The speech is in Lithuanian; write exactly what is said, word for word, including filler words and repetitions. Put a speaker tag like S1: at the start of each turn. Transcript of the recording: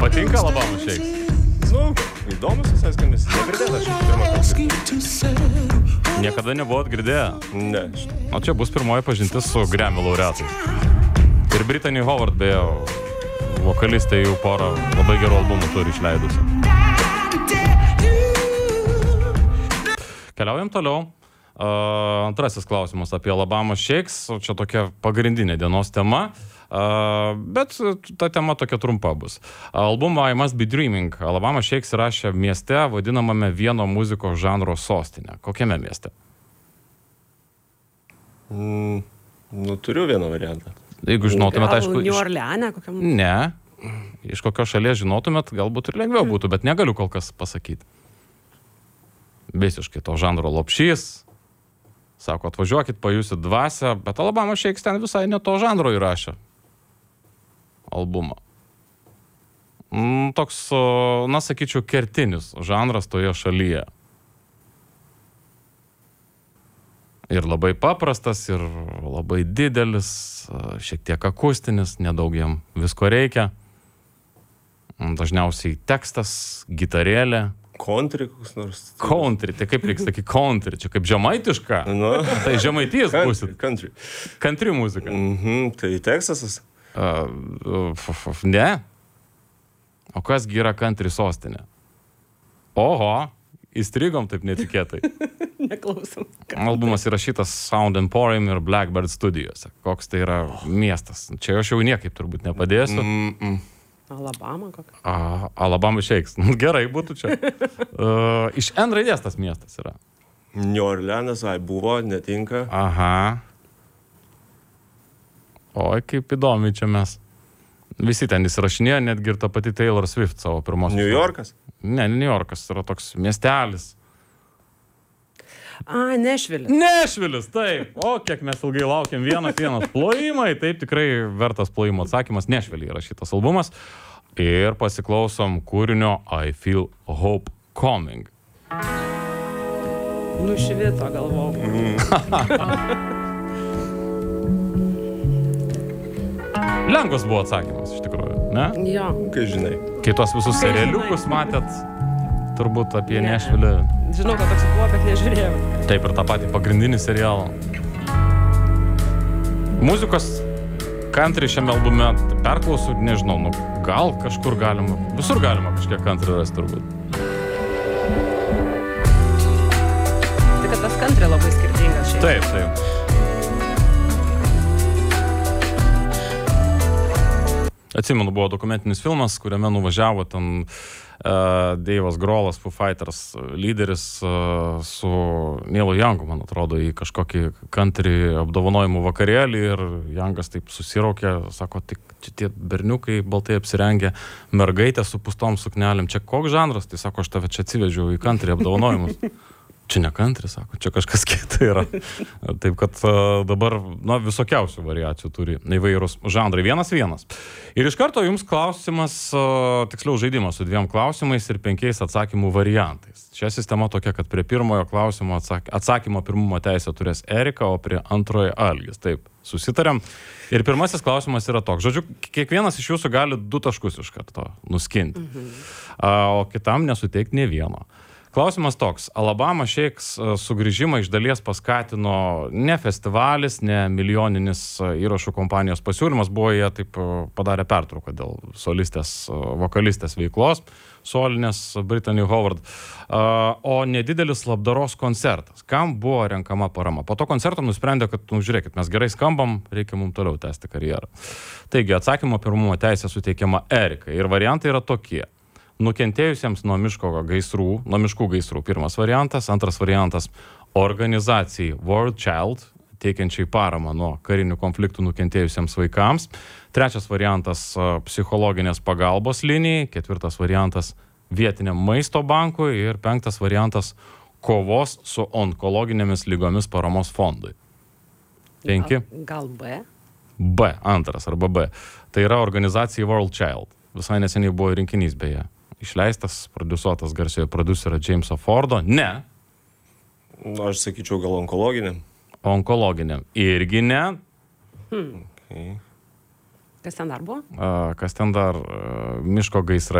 S1: Patinka Alabama Shakes?
S2: Nu, įdomus visai skambės. Negirdėta, aš pirmą kartą.
S1: Niekada nebuvot girdėję?
S2: Ne.
S1: O čia bus pirmoji pažintis su Grammy laureatais. Ir Brittany Howard, beje, vokalistė jau porą labai gerų albumų turi išleidusi. Keliaujam toliau. Uh, antrasis klausimas apie Alabama Shakes. Čia tokia pagrindinė dienos tema. Uh, bet ta tema tokia trumpa bus. Albumą I Must Be Dreaming Alabama Shakes rašė mieste, vadinamame vieno muzikos žanro sostinė. Kokiame mieste?
S2: Mm, nu, turiu vieną variantą.
S1: Jeigu žinotumėt,
S3: Gal
S1: aišku...
S3: New Orleane kokiam...
S1: Ne. Iš kokios šalies žinotumėt, galbūt ir lengviau būtų, bet negaliu kol kas pasakyti. Visiškai to žanro lopšys. Sako, atvažiuokit, pajusit dvasią, bet Alabama Shakes ten visai ne to žanro įrašė albumą. Mm, toks, na, sakyčiau, kertinis žanras toje šalyje. Ir labai paprastas, ir labai didelis, šiek tiek akustinis, nedaug jam visko reikia. Dažniausiai tekstas, gitarėlė.
S2: Country koks nors.
S1: Country, tai kaip reikia sakyti country, čia kaip žemaitiška.
S2: Nu.
S1: Tai žemaitijas būsit.
S2: Country.
S1: Country muzika.
S2: Mhm, tai Teksasas?
S1: Uh, uh, uh, ne. O kasgi yra country sostinė? Oho, įstrigom taip netikėtai.
S3: Neklausom.
S1: Albumas įrašytas Sound Emporium ir Blackbird studijose. Koks tai yra miestas? Čia aš jau niekaip turbūt nepadėsiu.
S2: Mm -mm.
S3: Alabama kokia?
S1: A, Alabama Shakes. Gerai būtų čia. Uh, iš N raidės tas miestas yra.
S2: New Orleanas, ai, buvo, netinka.
S1: Aha. Oi, kaip įdomi čia mes. Visi ten įsirašinėjo, netgi ir ta pati Taylor Swift savo pirmos.
S2: New Yorkas?
S1: Ne, New Yorkas yra toks miestelis.
S3: A, Nešvilis.
S1: Nešvilis, taip. O, kiek mes ilgai laukiam vienas, vienas plojimai. Taip, tikrai vertas plojimo atsakymas. Nešvilį yra šitas albumas. Ir pasiklausom kūrinio I Feel Hope Coming.
S3: Nušvito galvau.
S1: Lengvas buvo atsakymas, iš tikrųjų, ne?
S3: Jo.
S2: Kai žinai.
S1: Kai tuos visus
S3: Kai
S1: serialiukus
S3: žinai.
S1: matėt, turbūt apie
S3: Ne.
S1: Nešvilį.
S3: Žinau, kad toks buvo, bet nežiūrėjau.
S1: Taip, ir tą patį pagrindinį serialą. Muzikos country šiame albume perklausau, nežinau, nu, gal kažkur galima, visur galima kažkiek country rasti turbūt.
S3: Tai kad tas country labai skirtingas šiaip.
S1: Taip, taip. Atsimenu, buvo dokumentinis filmas, kuriame nuvažiavo ten uh, Dave'as Grohlas, Foo Fighters lyderis uh, su Neilu Youngu, man atrodo, į kažkokį country apdovanojimų vakarėlį ir Youngas taip susiraukė, sako, tik čia tie berniukai baltai apsirengę, mergaitė su pustom suknelėm, čia koks žanras? Tai sako, aš tave čia atsivežiau į country apdovanojimus. Čia ne country, sako, čia kažkas kita yra. Taip, kad uh, dabar, na, visokiausių variacijų turi įvairūs žanrai. Vienas vienas. Ir iš karto jums klausimas, uh, tiksliau žaidimas su dviem klausimais ir penkiais atsakymų variantais. Šia sistema tokia, kad prie pirmojo klausimo atsak atsakymo pirmumo teisę turės Erika, o prie antrojo Algis. Taip, susitarėm. Ir pirmasis klausimas yra toks. Žodžiu, kiekvienas iš jūsų gali du taškus iš karto nuskinti. Mhm. Uh, o kitam nesuteikti ne vieno. Klausimas toks. Alabama Shakes sugrįžimą iš dalies paskatino ne festivalis, ne milijoninis įrašų kompanijos pasiūlymas. Buvo jie taip padarė pertrauką dėl solistės, vokalistės veiklos, solinės Brittany Howard. O nedidelis labdaros koncertas. Kam buvo renkama parama? Po to koncerto nusprendė, kad, nu, žiūrėkit, mes gerai skambam, reikia mums toliau tęsti karjerą. Taigi, atsakymo pirmumo teisė suteikiama Erikai. Ir variantai yra tokie. Nukentėjusiems nuo miško gaisrų, nuo miškų gaisrų pirmas variantas, antras variantas organizacijai World Child, teikiančiai paramą nuo karinių konfliktų nukentėjusiems vaikams, trečias variantas psichologinės pagalbos linijai, ketvirtas variantas vietiniam maisto bankui ir penktas variantas kovos su onkologinėmis lygomis paramos fondui. Penki?
S3: Gal B?
S1: B, antras arba B. Tai yra organizacija World Child. Visai neseniai buvo rinkinys beje. Išleistas, produsuotas garsiojo prodiuserio Jameso Fordo. Ne.
S2: Nu, aš sakyčiau, gal onkologiniam.
S1: Onkologiniam. Irgi ne.
S3: Hmm.
S2: Okay.
S3: Kas ten dar buvo?
S1: A, kas ten dar? A, miško gaisra.